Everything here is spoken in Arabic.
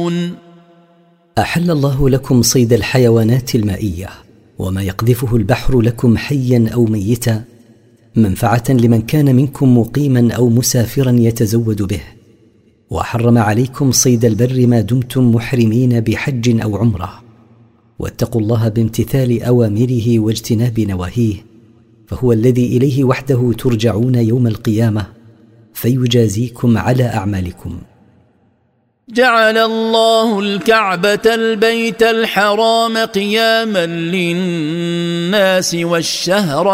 أحل الله لكم صيد الحيوانات المائية وما يقذفه البحر لكم حيا أو ميتا منفعة لمن كان منكم مقيما أو مسافرا يتزود به، وحرم عليكم صيد البر ما دمتم محرمين بحج أو عمرة، واتقوا الله بامتثال أوامره واجتناب نواهيه، فهو الذي إليه وحده ترجعون يوم القيامة فيجازيكم على أعمالكم. جعل الله الكعبة البيت الحرام قياما للناس والشهر